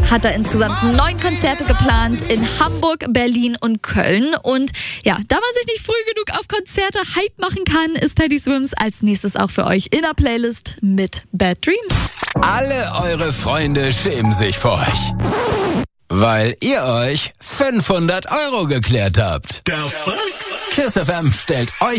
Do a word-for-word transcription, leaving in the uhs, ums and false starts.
hat er insgesamt neun Konzerte geplant in Hamburg, Berlin und Köln. Und ja, da man sich nicht früh genug auf Konzerte Hype machen kann, ist Teddy Swims als nächstes auch für euch in der Playlist mit Bad Dreams. Alle eure Freunde schämen sich vor euch, weil ihr euch fünfhundert Euro geklärt habt. KISS F M stellt euch